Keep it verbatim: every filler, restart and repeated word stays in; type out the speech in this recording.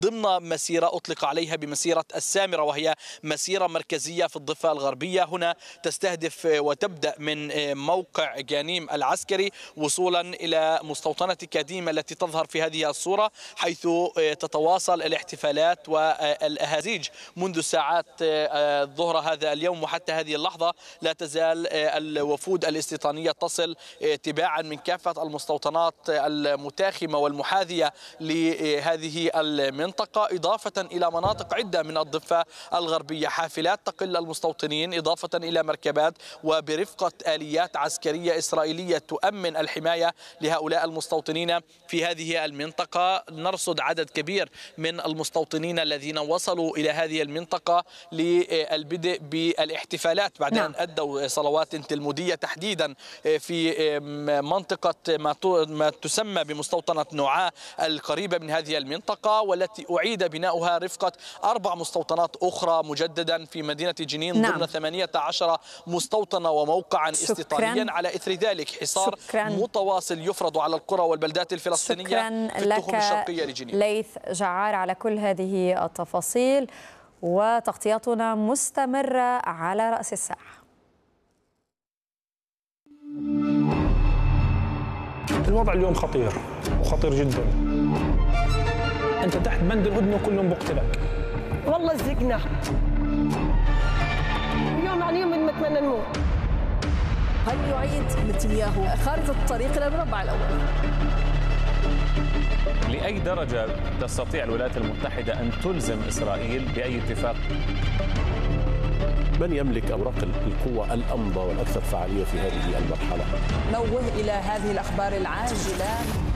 ضمن مسيرة أطلق عليها بمسيرة السامرة، وهي مسيرة مركزية في الضفة الغربية. هنا تستهدف وتبدأ من موقع جانيم العسكري وصولا إلى مستوطنة كاديم التي تظهر في هذه الصورة، حيث تتواصل الاحتفالات والأهازيج منذ ساعات الظهر هذا اليوم وحتى هذه اللحظة. لا تزال الوفود الاستيطانية تصل تباعا من كافة المستوطنات المتاخمة والمحاذية لهذه المنطقة، إضافة إلى مناطق عدة من الضفة الغربية، حافلات تقل المستوطنين إضافة إلى مركبات وبرفقة آليات عسكرية إسرائيلية تؤمن الحماية لهؤلاء المستوطنين في هذه المنطقة. نرصد عدد كبير من المستوطنين الذين وصلوا إلى هذه المنطقة للبدء بالاحتفالات بعد أن أدوا صلوات تلمودية، تحديدا في منطقة ما تسمى بمستوطنة نوعاء القريبة من هذه المنطقة، والتي أعيد بناؤها رفقة أربع مستوطنات أخرى مجددا في مدينة جنين ضمن ثمانية عشر مستوطنة وموقعا استيطانيا. على إثر ذلك حصار شكراً. متواصل يفرض على القرى والبلدات الفلسطينية في التخوم الشرقية لجنين. ليث جعار على كل هذه التفاصيل، وتغطياتنا مستمرة على رأس الساعة. الوضع اليوم خطير وخطير جدا. أنت تحت بند الهدنة وكلهم بقتلك. والله زقنا يوم عن يوم نتمنى نموت. هل يعيد نتنياهو خارطة الطريق إلى المربع الأول؟ لأي درجة تستطيع الولايات المتحدة أن تلزم إسرائيل بأي اتفاق؟ من يملك أوراق القوة الأمضى والأكثر فعالية في هذه المرحلة؟ نوه إلى هذه الأخبار العاجلة.